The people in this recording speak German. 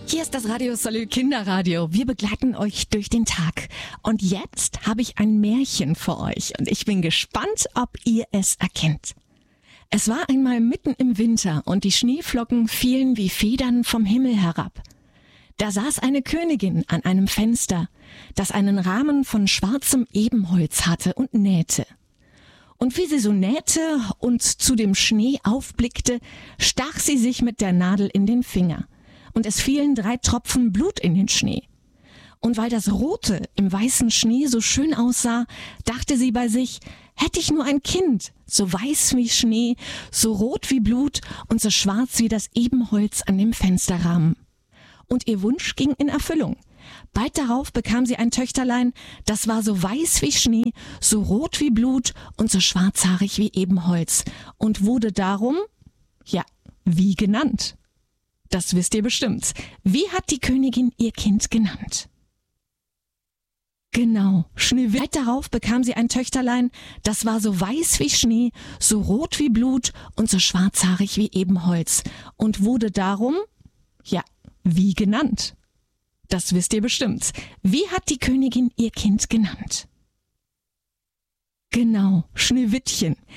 Hier ist das Radio Salü Kinderradio. Wir begleiten euch durch den Tag. Und jetzt habe ich ein Märchen für euch und ich bin gespannt, ob ihr es erkennt. Es war einmal mitten im Winter und die Schneeflocken fielen wie Federn vom Himmel herab. Da saß eine Königin an einem Fenster, das einen Rahmen von schwarzem Ebenholz hatte und nähte. Und wie sie so nähte und zu dem Schnee aufblickte, stach sie sich mit der Nadel in den Finger. Und es fielen 3 Tropfen Blut in den Schnee. Und weil das Rote im weißen Schnee so schön aussah, dachte sie bei sich, hätte ich nur ein Kind, so weiß wie Schnee, so rot wie Blut und so schwarz wie das Ebenholz an dem Fensterrahmen. Und ihr Wunsch ging in Erfüllung. Bald darauf bekam sie ein Töchterlein, das war so weiß wie Schnee, so rot wie Blut und so schwarzhaarig wie Ebenholz und wurde darum, wie genannt? Das wisst ihr bestimmt. Wie hat die Königin ihr Kind genannt? Genau, Schneewittchen. Bald darauf bekam sie ein Töchterlein, das war so weiß wie Schnee, so rot wie Blut und so schwarzhaarig wie Ebenholz und wurde darum, wie genannt? Das wisst ihr bestimmt. Wie hat die Königin ihr Kind genannt? Genau, Schneewittchen.